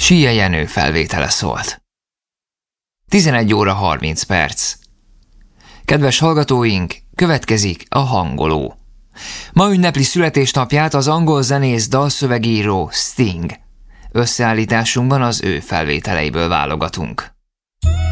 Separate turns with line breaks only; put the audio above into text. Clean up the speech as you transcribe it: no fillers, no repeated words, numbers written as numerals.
Sille Jenő felvétele szólt. 11 óra 30 perc. Kedves hallgatóink, következik a hangoló. Ma ünnepli születésnapját az angol zenész, dalszövegíró Sting. Összeállításunkban az ő felvételeiből válogatunk.